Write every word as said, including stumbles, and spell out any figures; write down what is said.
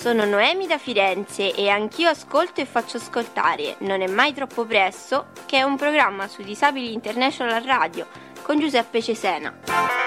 sono Noemi da Firenze e anch'io ascolto e faccio ascoltare Non è mai troppo presto, che è un programma su Disabili International Radio con Giuseppe Cesena.